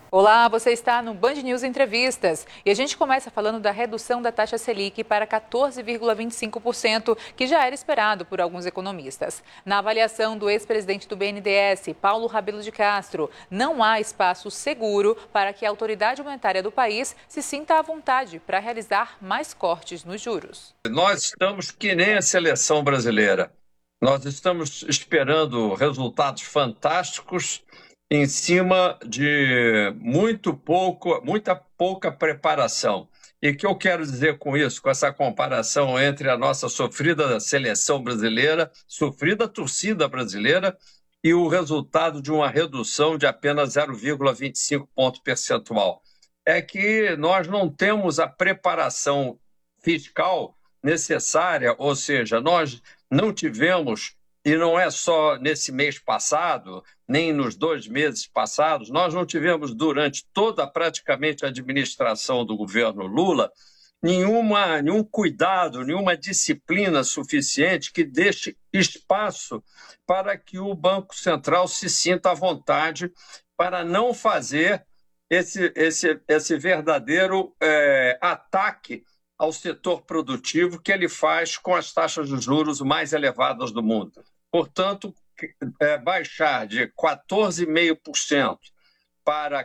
Olá, você está no Band News Entrevistas e a gente começa falando da redução da taxa Selic para 14,25%, que já era esperado por alguns economistas. Na avaliação do ex-presidente do BNDES, Paulo Rabelo de Castro, não há espaço seguro para que a autoridade monetária do país se sinta à vontade para realizar mais cortes nos juros. Nós estamos que nem a seleção brasileira. Nós estamos esperando resultados fantásticos em cima de muita pouca preparação. E o que eu quero dizer com isso, com essa comparação entre a nossa sofrida seleção brasileira, sofrida torcida brasileira, e o resultado de uma redução de apenas 0,25 ponto percentual. É que nós não temos a preparação fiscal necessária, ou seja, nós não tivemos, e não é só nesse mês passado, nem nos 2 meses passados, nós não tivemos durante toda praticamente a administração do governo Lula nenhum cuidado, nenhuma disciplina suficiente que deixe espaço para que o Banco Central se sinta à vontade para não fazer esse verdadeiro ataque ao setor produtivo que ele faz com as taxas de juros mais elevadas do mundo. Portanto, baixar de 14,5% para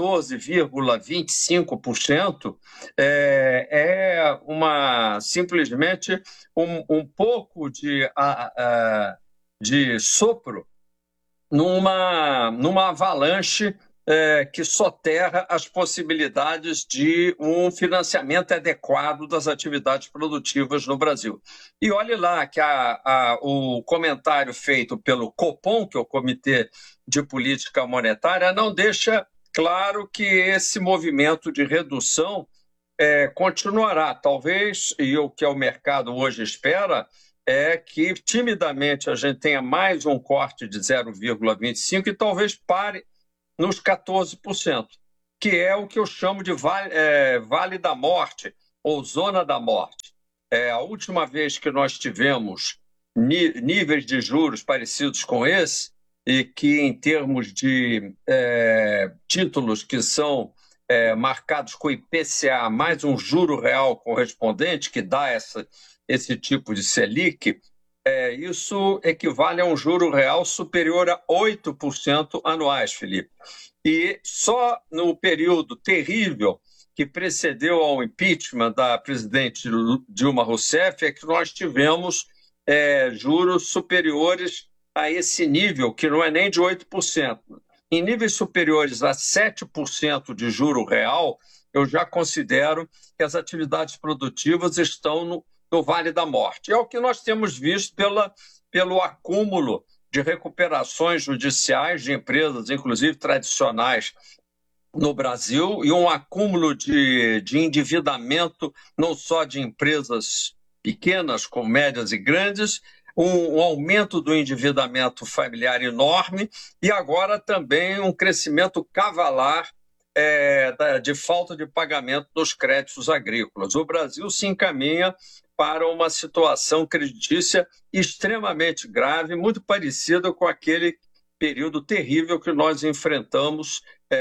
14,25% simplesmente um pouco de sopro numa avalanche que soterra as possibilidades de um financiamento adequado das atividades produtivas no Brasil. E olhe lá que o comentário feito pelo Copom, que é o Comitê de Política Monetária, não deixa claro que esse movimento de redução continuará. Talvez, e o que o mercado hoje espera, é que timidamente a gente tenha mais um corte de 0,25% e talvez pare nos 14%, que é o que eu chamo de vale da morte, ou zona da morte. A última vez que nós tivemos níveis de juros parecidos com esse, e que em termos de títulos que são marcados com IPCA mais um juro real correspondente, que dá esse tipo de Selic, isso equivale a um juro real superior a 8% anuais, Felipe. E só no período terrível que precedeu ao impeachment da presidente Dilma Rousseff é que nós tivemos juros superiores a esse nível, que não é nem de 8%. Em níveis superiores a 7% de juro real, eu já considero que as atividades produtivas estão no Vale da Morte. É o que nós temos visto pelo acúmulo de recuperações judiciais de empresas, inclusive tradicionais, no Brasil, e um acúmulo de endividamento, não só de empresas pequenas, como médias e grandes, um aumento do endividamento familiar enorme e agora também um crescimento cavalar de falta de pagamento dos créditos agrícolas. O Brasil se encaminha para uma situação creditícia extremamente grave, muito parecida com aquele período terrível que nós enfrentamos,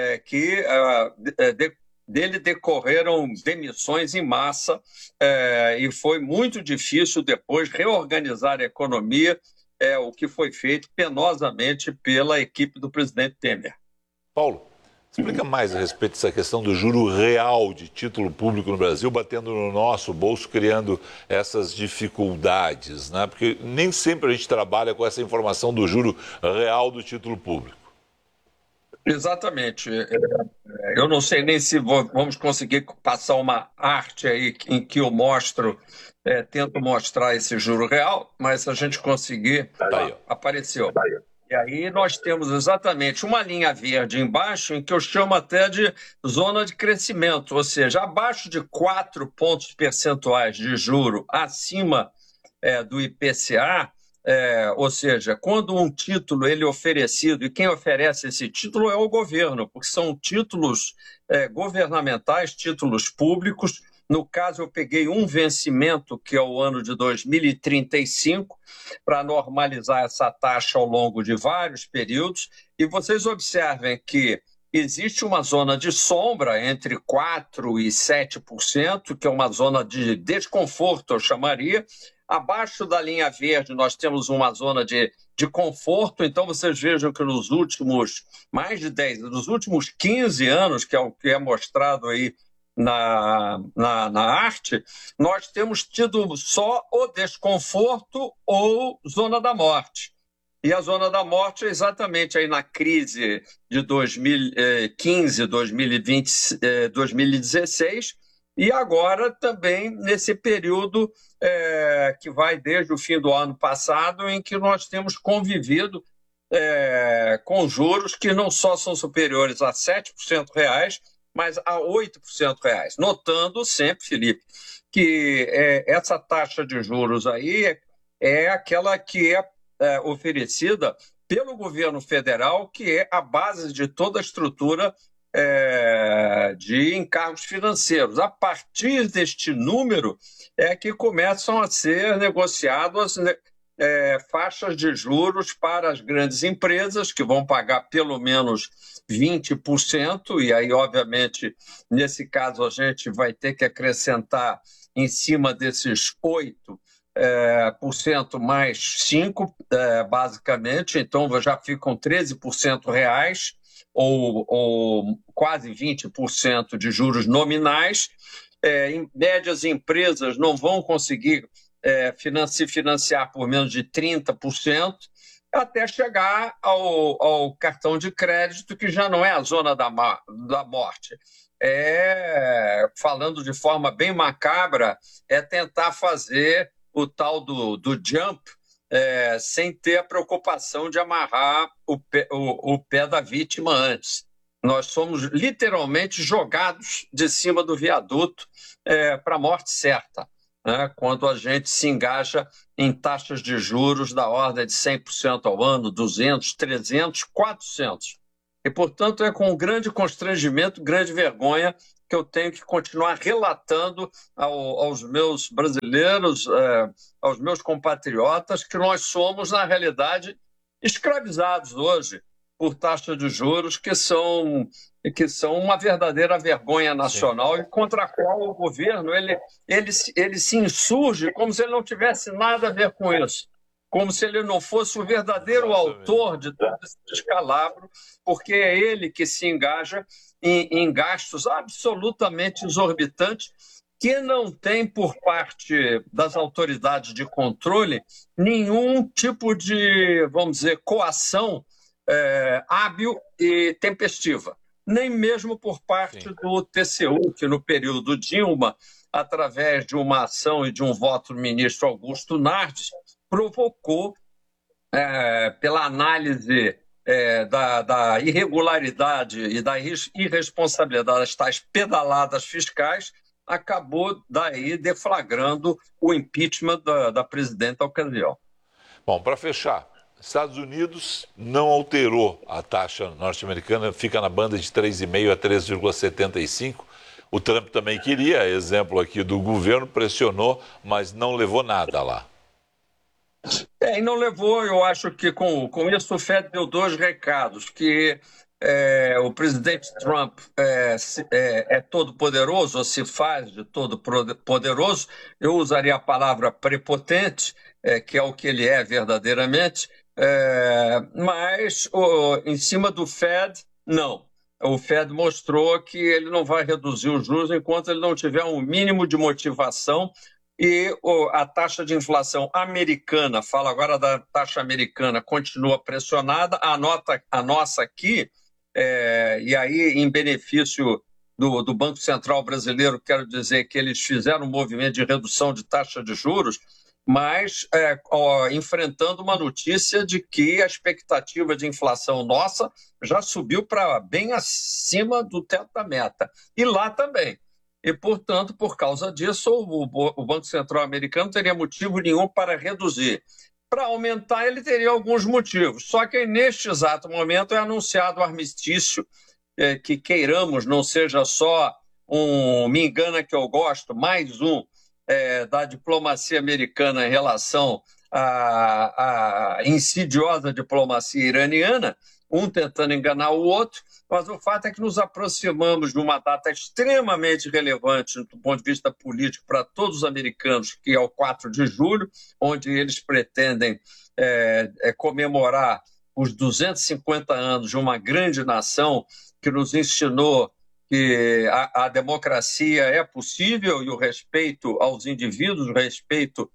dele decorreram demissões em massa, e foi muito difícil depois reorganizar a economia, o que foi feito penosamente pela equipe do presidente Temer. Paulo, explica mais a respeito dessa questão do juro real de título público no Brasil, batendo no nosso bolso, criando essas dificuldades, né? Porque nem sempre a gente trabalha com essa informação do juro real do título público. Exatamente. Eu não sei nem se vamos conseguir passar uma arte aí em que eu tento mostrar esse juro real, mas se a gente conseguir, apareceu. E aí nós temos exatamente uma linha verde embaixo, em que eu chamo até de zona de crescimento, ou seja, abaixo de 4 pontos percentuais de juro acima do IPCA, ou seja, quando um título ele é oferecido, e quem oferece esse título é o governo, porque são títulos governamentais, títulos públicos. No caso, eu peguei um vencimento, que é o ano de 2035, para normalizar essa taxa ao longo de vários períodos. E vocês observem que existe uma zona de sombra entre 4% e 7%, que é uma zona de desconforto, eu chamaria. Abaixo da linha verde, nós temos uma zona de conforto. Então, vocês vejam que nos últimos nos últimos 15 anos, que é o que é mostrado aí na arte, nós temos tido só o desconforto ou zona da morte. E a zona da morte é exatamente aí na crise de 2015, 2020, 2016, e agora também nesse período que vai desde o fim do ano passado, em que nós temos convivido com juros que não só são superiores a 7% reais, mas a 8% reais. Notando sempre, Felipe, que essa taxa de juros aí é aquela que é oferecida pelo governo federal, que é a base de toda a estrutura de encargos financeiros. A partir deste número é que começam a ser negociadas faixas de juros para as grandes empresas, que vão pagar pelo menos 20%, e aí, obviamente, nesse caso, a gente vai ter que acrescentar em cima desses 8% mais 5%, basicamente, então já ficam 13% reais, ou quase 20% de juros nominais. Em média, as empresas não vão conseguir se financiar por menos de 30%, até chegar ao cartão de crédito, que já não é a zona da morte. Falando de forma bem macabra, é tentar fazer o tal do jump sem ter a preocupação de amarrar o pé da vítima antes. Nós somos literalmente jogados de cima do viaduto para a morte certa, né? Quando a gente se engaja em taxas de juros da ordem de 100% ao ano, 200%, 300%, 400%. E, portanto, é com grande constrangimento, grande vergonha, que eu tenho que continuar relatando aos meus brasileiros, aos meus compatriotas, que nós somos, na realidade, escravizados hoje por taxas de juros que são uma verdadeira vergonha nacional. Sim. E contra a qual o governo ele se insurge como se ele não tivesse nada a ver com isso, como se ele não fosse o verdadeiro autor de todo esse descalabro, porque é ele que se engaja em gastos absolutamente exorbitantes, que não tem, por parte das autoridades de controle, nenhum tipo de, vamos dizer, coação hábil e tempestiva. Nem mesmo por parte do TCU, que no período Dilma, através de uma ação e de um voto do ministro Augusto Nardes, provocou, pela análise da irregularidade e da irresponsabilidade das tais pedaladas fiscais, acabou daí deflagrando o impeachment da presidenta à ocasião. Bom, para fechar, Estados Unidos não alterou a taxa norte-americana, fica na banda de 3,5% a 3,75%. O Trump também queria, exemplo aqui do governo, pressionou, mas não levou nada lá. E não levou. Eu acho que com isso o Fed deu dois recados, que o presidente Trump é todo poderoso, ou se faz de todo poderoso. Eu usaria a palavra prepotente, que é o que ele é verdadeiramente, mas em cima do Fed, não. O Fed mostrou que ele não vai reduzir os juros enquanto ele não tiver um mínimo de motivação. E a taxa de inflação americana, falo agora da taxa americana, continua pressionada. A nossa aqui, e aí em benefício do Banco Central brasileiro, quero dizer que eles fizeram um movimento de redução de taxa de juros, mas enfrentando uma notícia de que a expectativa de inflação nossa já subiu para bem acima do teto da meta. E lá também. E, portanto, por causa disso, o Banco Central americano teria motivo nenhum para reduzir. Para aumentar, ele teria alguns motivos. Só que, neste exato momento, é anunciado o armistício, que queiramos não seja só me engana que eu gosto, mais da diplomacia americana em relação à insidiosa diplomacia iraniana. um tentando enganar o outro, mas o fato é que nos aproximamos de uma data extremamente relevante do ponto de vista político para todos os americanos, que é o 4 de julho, onde eles pretendem comemorar os 250 anos de uma grande nação que nos ensinou que a democracia é possível e o respeito aos indivíduos, o respeito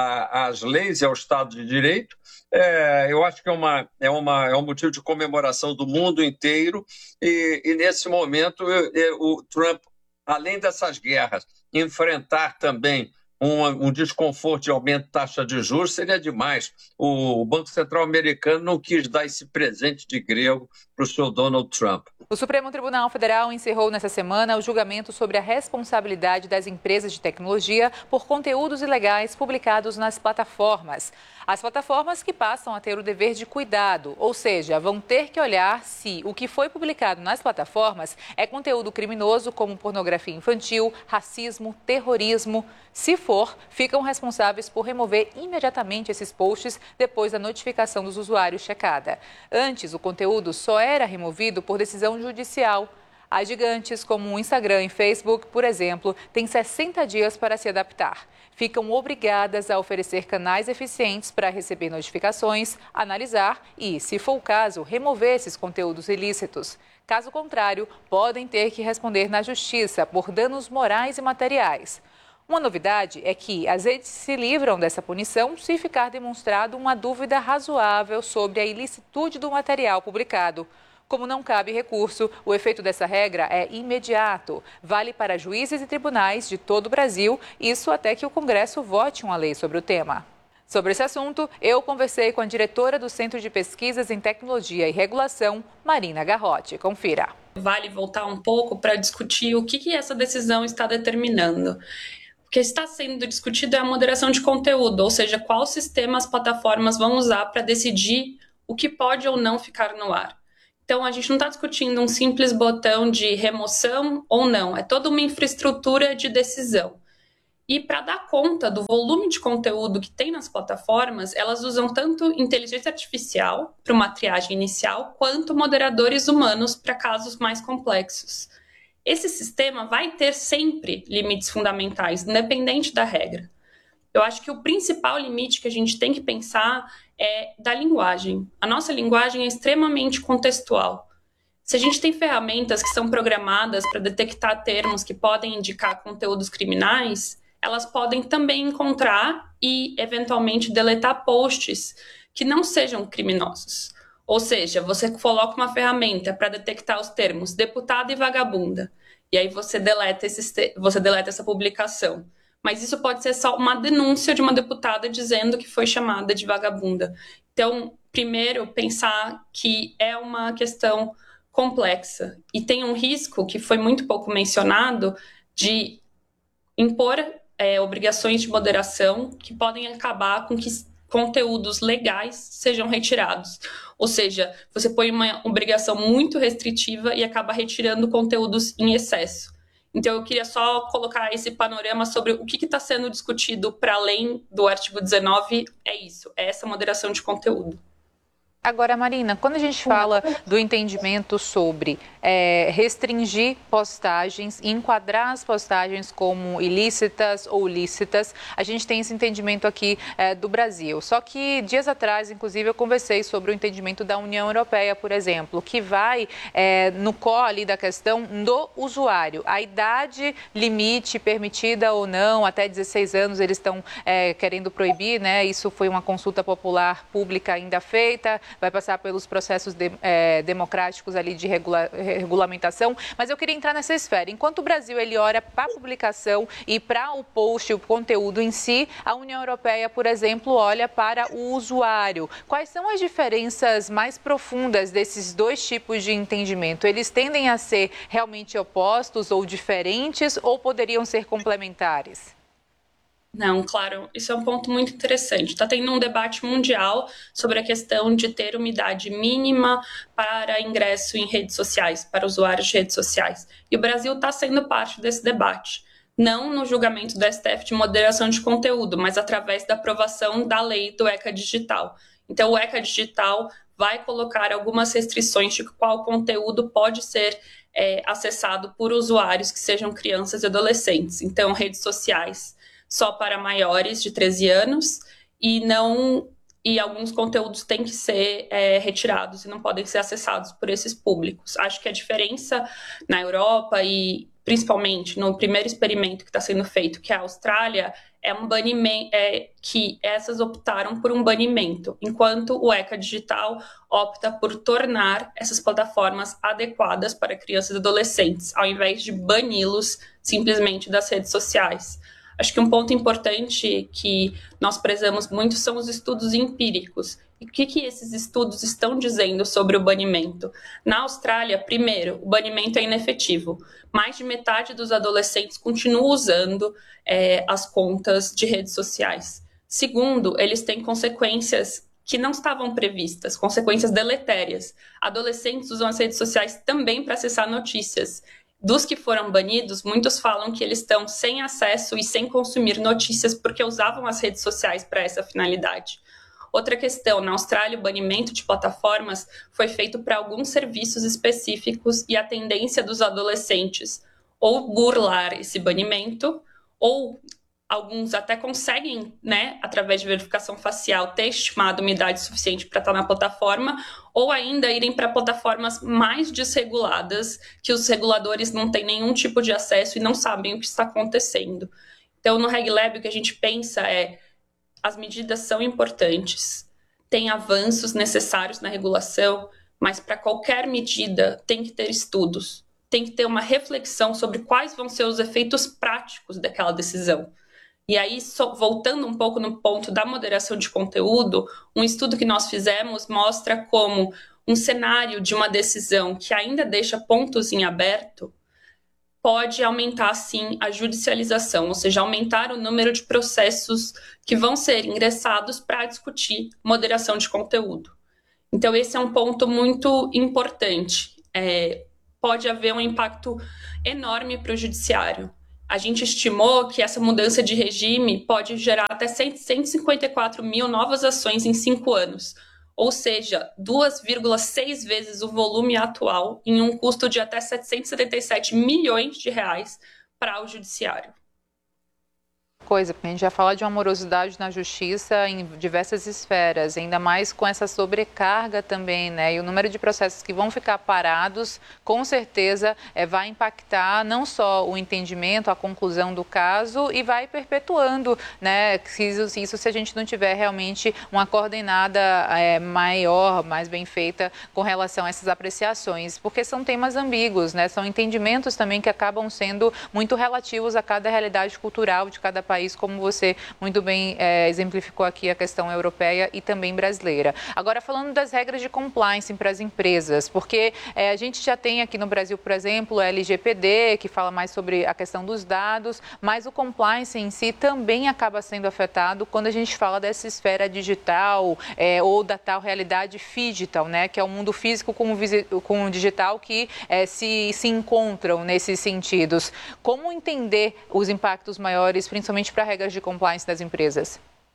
às leis e ao Estado de Direito. Eu acho que é um motivo de comemoração do mundo inteiro e nesse momento, o Trump, além dessas guerras, enfrentar também um desconforto de aumento de taxa de juros seria demais. O Banco Central americano não quis dar esse presente de grego para o senhor Donald Trump. O Supremo Tribunal Federal encerrou nessa semana o julgamento sobre a responsabilidade das empresas de tecnologia por conteúdos ilegais publicados nas plataformas. As plataformas que passam a ter o dever de cuidado, ou seja, vão ter que olhar se o que foi publicado nas plataformas é conteúdo criminoso como pornografia infantil, racismo, terrorismo. Se for, ficam responsáveis por remover imediatamente esses posts depois da notificação dos usuários checada. Antes, o conteúdo só era removido por decisão judicial. As gigantes, como o Instagram e Facebook, por exemplo, têm 60 dias para se adaptar. Ficam obrigadas a oferecer canais eficientes para receber notificações, analisar e, se for o caso, remover esses conteúdos ilícitos. Caso contrário, podem ter que responder na justiça por danos morais e materiais. Uma novidade é que as redes se livram dessa punição se ficar demonstrado uma dúvida razoável sobre a ilicitude do material publicado. Como não cabe recurso, o efeito dessa regra é imediato. Vale para juízes e tribunais de todo o Brasil, isso até que o Congresso vote uma lei sobre o tema. Sobre esse assunto, eu conversei com a diretora do Centro de Pesquisas em Tecnologia e Regulação, Marina Garrote. Confira. Vale voltar um pouco para discutir o que essa decisão está determinando. O que está sendo discutido é a moderação de conteúdo, ou seja, qual sistema as plataformas vão usar para decidir o que pode ou não ficar no ar. Então, a gente não está discutindo um simples botão de remoção ou não, é toda uma infraestrutura de decisão. E para dar conta do volume de conteúdo que tem nas plataformas, elas usam tanto inteligência artificial para uma triagem inicial, quanto moderadores humanos para casos mais complexos. Esse sistema vai ter sempre limites fundamentais, independente da regra. Eu acho que o principal limite que a gente tem que pensar é da linguagem. A nossa linguagem é extremamente contextual. Se a gente tem ferramentas que são programadas para detectar termos que podem indicar conteúdos criminais, elas podem também encontrar e, eventualmente, deletar posts que não sejam criminosos. Ou seja, você coloca uma ferramenta para detectar os termos deputada e vagabunda, e aí você deleta essa publicação. Mas isso pode ser só uma denúncia de uma deputada dizendo que foi chamada de vagabunda. Então, primeiro, pensar que é uma questão complexa. E tem um risco, que foi muito pouco mencionado, de impor obrigações de moderação que podem acabar com que conteúdos legais sejam retirados. Ou seja, você põe uma obrigação muito restritiva e acaba retirando conteúdos em excesso. Então, eu queria só colocar esse panorama sobre o que está sendo discutido para além do artigo 19, é isso, é essa moderação de conteúdo. Agora, Marina, quando a gente fala do entendimento sobre restringir postagens e enquadrar as postagens como ilícitas ou lícitas, a gente tem esse entendimento aqui do Brasil. Só que dias atrás, inclusive, eu conversei sobre o entendimento da União Europeia, por exemplo, que vai no core ali da questão do usuário. A idade limite permitida ou não, até 16 anos eles estão querendo proibir, né? Isso foi uma consulta popular pública ainda feita, vai passar pelos processos democráticos ali de regulamentação, mas eu queria entrar nessa esfera. Enquanto o Brasil ele olha para a publicação e para o post, o conteúdo em si, a União Europeia, por exemplo, olha para o usuário. Quais são as diferenças mais profundas desses dois tipos de entendimento? Eles tendem a ser realmente opostos ou diferentes ou poderiam ser complementares? Não, claro, isso é um ponto muito interessante. Está tendo um debate mundial sobre a questão de ter uma idade mínima para ingresso em redes sociais, para usuários de redes sociais. E o Brasil está sendo parte desse debate. Não no julgamento do STF de moderação de conteúdo, mas através da aprovação da lei do ECA Digital. Então, o ECA Digital vai colocar algumas restrições de qual conteúdo pode ser acessado por usuários que sejam crianças e adolescentes. Então, redes sociais só para maiores de 13 anos e alguns conteúdos têm que ser retirados e não podem ser acessados por esses públicos. Acho que a diferença na Europa e principalmente no primeiro experimento que está sendo feito, que é a Austrália, é um banimento, que essas optaram por um banimento, enquanto o ECA Digital opta por tornar essas plataformas adequadas para crianças e adolescentes, ao invés de bani-los simplesmente das redes sociais. Acho que um ponto importante que nós prezamos muito são os estudos empíricos. E o que esses estudos estão dizendo sobre o banimento? Na Austrália, primeiro, o banimento é inefetivo. Mais de metade dos adolescentes continua usando as contas de redes sociais. Segundo, eles têm consequências que não estavam previstas, consequências deletérias. Adolescentes usam as redes sociais também para acessar notícias. Dos que foram banidos, muitos falam que eles estão sem acesso e sem consumir notícias porque usavam as redes sociais para essa finalidade. Outra questão, na Austrália, o banimento de plataformas foi feito para alguns serviços específicos e a tendência dos adolescentes ou burlar esse banimento, ou alguns até conseguem, através de verificação facial, ter estimado uma idade suficiente para estar na plataforma, ou ainda irem para plataformas mais desreguladas, que os reguladores não têm nenhum tipo de acesso e não sabem o que está acontecendo. Então, no RegLab, o que a gente pensa as medidas são importantes, tem avanços necessários na regulação, mas para qualquer medida tem que ter estudos, tem que ter uma reflexão sobre quais vão ser os efeitos práticos daquela decisão. E aí, voltando um pouco no ponto da moderação de conteúdo, um estudo que nós fizemos mostra como um cenário de uma decisão que ainda deixa pontos em aberto pode aumentar, sim, a judicialização, ou seja, aumentar o número de processos que vão ser ingressados para discutir moderação de conteúdo. Então, esse é um ponto muito importante. Pode haver um impacto enorme para o judiciário. A gente estimou que essa mudança de regime pode gerar até 154 mil novas ações em 5 anos, ou seja, 2,6 vezes o volume atual em um custo de até 777 milhões de reais para o judiciário. Porque a gente já fala de uma morosidade na justiça em diversas esferas, ainda mais com essa sobrecarga também, E o número de processos que vão ficar parados, com certeza, vai impactar não só o entendimento, a conclusão do caso e vai perpetuando, Isso se a gente não tiver realmente uma coordenada maior, mais bem feita com relação a essas apreciações, porque são temas ambíguos, São entendimentos também que acabam sendo muito relativos a cada realidade cultural de cada país, como você muito bem exemplificou aqui a questão europeia e também brasileira. Agora, falando das regras de compliance para as empresas, porque a gente já tem aqui no Brasil, por exemplo, o LGPD, que fala mais sobre a questão dos dados, mas o compliance em si também acaba sendo afetado quando a gente fala dessa esfera digital ou da tal realidade phygital, que é o mundo físico com o digital que se encontram nesses sentidos. Como entender os impactos maiores, principalmente para regras de compliance das empresas?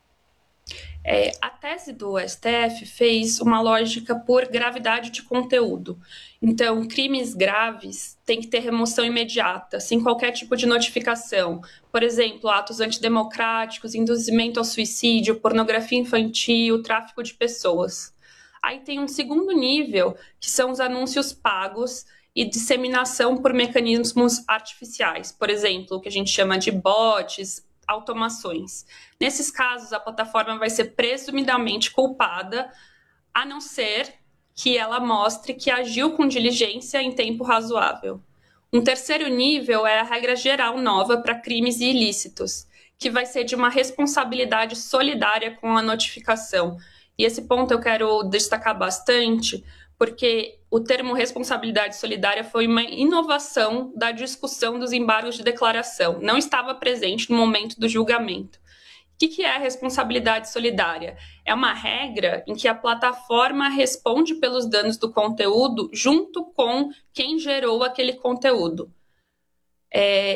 A tese do STF fez uma lógica por gravidade de conteúdo. Então, crimes graves têm que ter remoção imediata, sem qualquer tipo de notificação. Por exemplo, atos antidemocráticos, induzimento ao suicídio, pornografia infantil, tráfico de pessoas. Aí tem um segundo nível, que são os anúncios pagos e disseminação por mecanismos artificiais. Por exemplo, o que a gente chama de bots, automações. Nesses casos, a plataforma vai ser presumidamente culpada, a não ser que ela mostre que agiu com diligência em tempo razoável. Um terceiro nível é a regra geral nova para crimes ilícitos, que vai ser de uma responsabilidade solidária com a notificação. E esse ponto eu quero destacar bastante, porque o termo responsabilidade solidária foi uma inovação da discussão dos embargos de declaração. Não estava presente no momento do julgamento. O que é a responsabilidade solidária? É uma regra em que a plataforma responde pelos danos do conteúdo junto com quem gerou aquele conteúdo.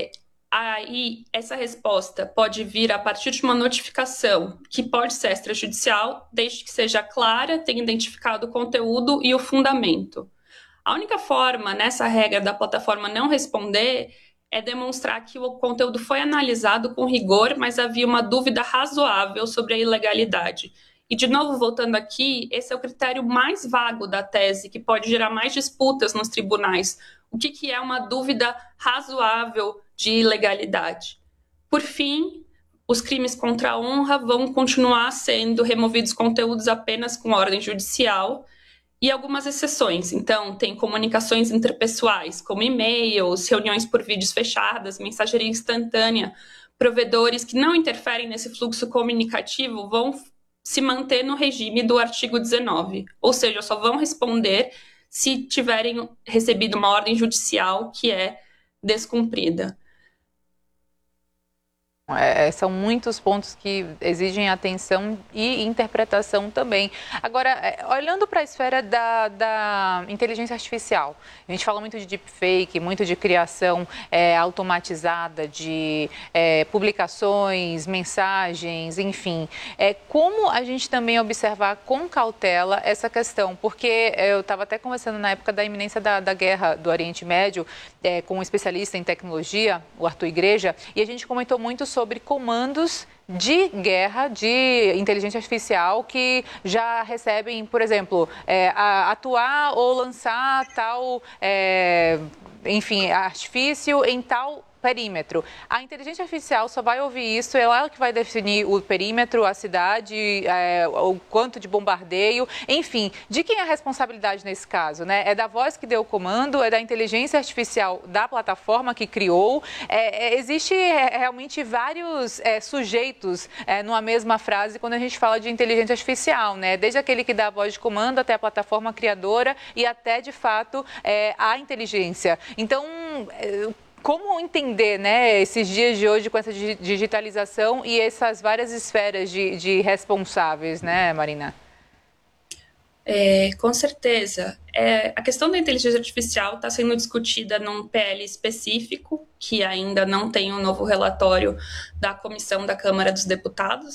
Aí, essa resposta pode vir a partir de uma notificação, que pode ser extrajudicial, desde que seja clara, tenha identificado o conteúdo e o fundamento. A única forma, nessa regra da plataforma não responder, é demonstrar que o conteúdo foi analisado com rigor, mas havia uma dúvida razoável sobre a ilegalidade. E, de novo, voltando aqui, esse é o critério mais vago da tese, que pode gerar mais disputas nos tribunais. O que é uma dúvida razoável de ilegalidade? Por fim, os crimes contra a honra vão continuar sendo removidos conteúdos apenas com ordem judicial, e algumas exceções. Então, tem comunicações interpessoais, como e-mails, reuniões por vídeos fechadas, mensageria instantânea. Provedores que não interferem nesse fluxo comunicativo vão se manter no regime do artigo 19, ou seja, só vão responder se tiverem recebido uma ordem judicial que é descumprida. São muitos pontos que exigem atenção e interpretação também. Agora, olhando para a esfera da inteligência artificial, a gente fala muito de deepfake, muito de criação automatizada de publicações, mensagens, enfim. Como a gente também observar com cautela essa questão? Porque eu estava até conversando na época da iminência da guerra do Oriente Médio com um especialista em tecnologia, o Arthur Igreja, e a gente comentou muito sobre comandos de guerra de inteligência artificial que já recebem, por exemplo, atuar ou lançar tal, artifício em tal perímetro. A inteligência artificial só vai ouvir isso, é ela que vai definir o perímetro, a cidade, o quanto de bombardeio, enfim. De quem é a responsabilidade nesse caso, né? É da voz que deu o comando, é da inteligência artificial da plataforma que criou. Existe realmente vários sujeitos numa mesma frase quando a gente fala de inteligência artificial, né? Desde aquele que dá a voz de comando até a plataforma criadora e até, de fato, a inteligência. Então, como entender, né, esses dias de hoje com essa digitalização e essas várias esferas de responsáveis, né, Marina? Com certeza. A questão da inteligência artificial está sendo discutida num PL específico, que ainda não tem um novo relatório da Comissão da Câmara dos Deputados.